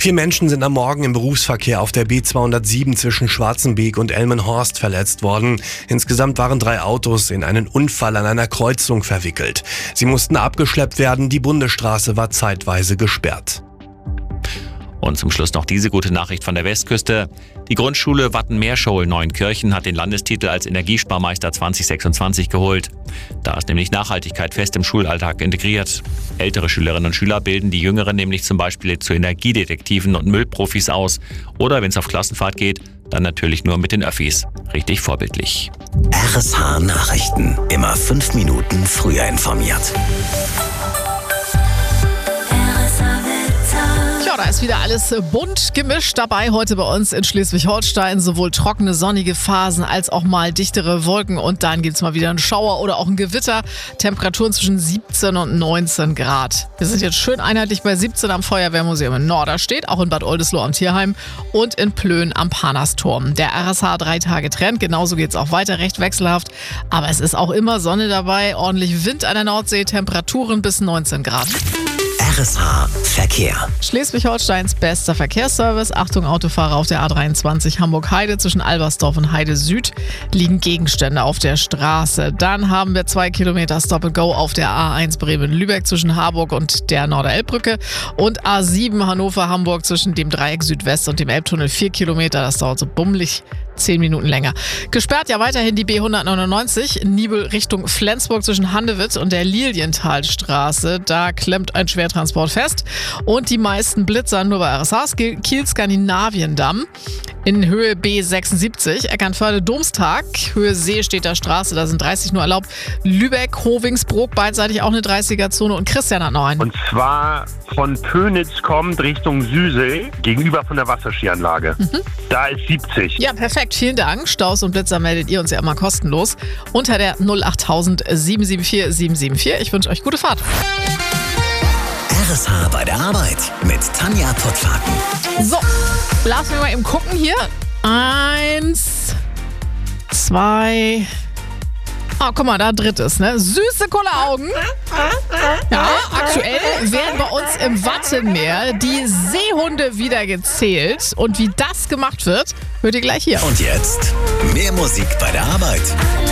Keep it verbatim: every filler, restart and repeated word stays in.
Vier Menschen sind am Morgen im Berufsverkehr auf der B zweihundertsieben zwischen Schwarzenbeek und Elmenhorst verletzt worden. Insgesamt waren drei Autos in einen Unfall an einer Kreuzung verwickelt. Sie mussten abgeschleppt werden, die Bundesstraße war zeitweise gesperrt. Und zum Schluss noch diese gute Nachricht von der Westküste. Die Grundschule Wattenmeerschol-Neunkirchen hat den Landestitel als Energiesparmeister zwanzig sechsundzwanzig geholt. Da ist nämlich Nachhaltigkeit fest im Schulalltag integriert. Ältere Schülerinnen und Schüler bilden die Jüngeren nämlich zum Beispiel zu Energiedetektiven und Müllprofis aus. Oder wenn es auf Klassenfahrt geht, dann natürlich nur mit den Öffis. Richtig vorbildlich. R S H Nachrichten. Immer fünf Minuten früher informiert. Ja, da ist wieder alles bunt gemischt dabei heute bei uns in Schleswig-Holstein. Sowohl trockene, sonnige Phasen als auch mal dichtere Wolken. Und dann gibt es mal wieder einen Schauer oder auch ein Gewitter. Temperaturen zwischen siebzehn und neunzehn Grad. Wir sind jetzt schön einheitlich bei siebzehn am Feuerwehrmuseum in Norderstedt, auch in Bad Oldesloe am Tierheim und in Plön am Panasturm. Der R S H drei Tage Trend, genauso geht es auch weiter, recht wechselhaft. Aber es ist auch immer Sonne dabei, ordentlich Wind an der Nordsee, Temperaturen bis neunzehn Grad. R S H Verkehr. Schleswig-Holsteins bester Verkehrsservice. Achtung, Autofahrer auf der A dreiundzwanzig Hamburg-Heide. Zwischen Albersdorf und Heide Süd liegen Gegenstände auf der Straße. Dann haben wir zwei Kilometer Stop-and-Go auf der A eins Bremen-Lübeck zwischen Harburg und der Norder-Elb-Brücke. Und A sieben Hannover-Hamburg zwischen dem Dreieck Südwest und dem Elbtunnel vier Kilometer. Das dauert so bummelig zehn Minuten länger. Gesperrt ja weiterhin die B hundertneunundneunzig, Nibel Richtung Flensburg zwischen Handewitt und der Lilienthalstraße. Da klemmt ein Schwertransport fest. Und die meisten blitzern nur bei R S Hs. Kiel-Skandinavien-Damm in Höhe B sechsundsiebzig. Eckernförde-Domstag, Höhe Seestädter Straße, da sind dreißig nur erlaubt. Lübeck, Hovingsbrook, beidseitig auch eine dreißiger-Zone. Und Christian hat noch einen. Und zwar von Pönitz kommt Richtung Süße, gegenüber von der Wasserskianlage. Mhm. Da ist siebzig. Ja, perfekt. Vielen Dank. Staus und Blitzer meldet ihr uns ja immer kostenlos unter der null achttausend sieben sieben vier sieben sieben vier. Ich wünsche euch gute Fahrt. R S H bei der Arbeit mit Tanja Pottlaken. So, lass mich mal eben gucken hier. Eins, zwei... Ah, guck mal, da drittes, ne? Süße Kulleraugen. Ja, aktuell werden bei uns im Wattenmeer die Seehunde wieder gezählt. Und wie das gemacht wird, hört ihr gleich hier. Und jetzt mehr Musik bei der Arbeit.